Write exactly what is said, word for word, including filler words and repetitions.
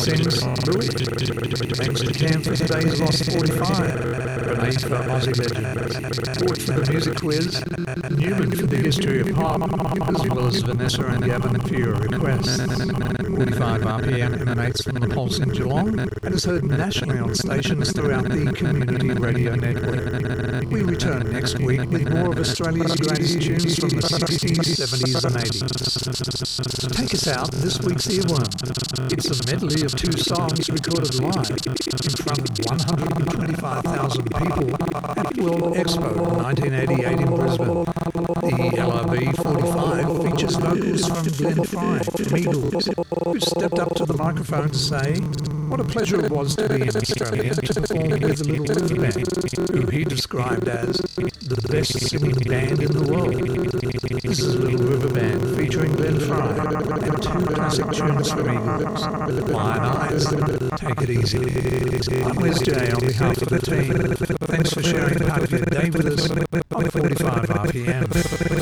sings Louis. Thanks to Cam for today's Lost forty-five. Renee for Aussie Legend. Port for the music quiz. Newman for the history of pop, as well as Vanessa and Gavin for your requests. forty-five R P M emanates from the Pulse in Geelong and is heard nationally on stations throughout the Community Radio Network. We return next week with more of Australia's greatest tunes from the sixties, seventies and eighties. Take us out this week's Earworm. It's a medley of two songs recorded live in front of one hundred twenty-five thousand people at World Expo nineteen eighty-eight in Brisbane. The L R B forty-five features vocals from Glenn Fry from Eagles, who stepped up to the microphone to say what a pleasure it was to be in Australia to perform with the Little River Band, who he described as the best singing band in the world. This is Little River Band featuring Glenn Fry and two classic tunes from Eagles, Lion Eyes, Take It Easy. I'm Wes J on behalf of the team. Thanks for sharing part of your day with us on forty-five R P M.